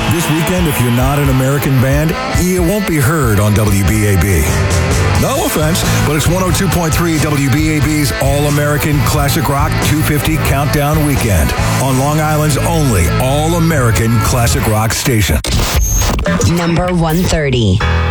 This weekend, if you're not an American band, you won't be heard on WBAB. No offense, but it's 102.3 WBAB's All-American Classic Rock 250 Countdown Weekend on Long Island's only All-American Classic Rock station. Number 130.